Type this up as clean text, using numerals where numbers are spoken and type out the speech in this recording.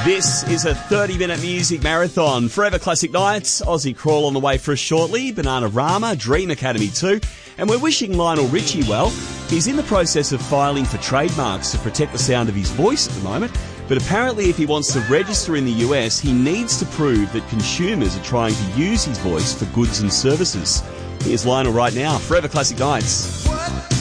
This is a 30-minute music marathon. Forever Classic Nights, Aussie Crawl on the way for us shortly, Bananarama, Dream Academy 2, and we're wishing Lionel Richie well. He's in the process of filing for trademarks to protect the sound of his voice at the moment, but apparently if he wants to register in the US, he needs to prove that consumers are trying to use his voice for goods and services. Here's Lionel right now, Forever Classic Nights. What?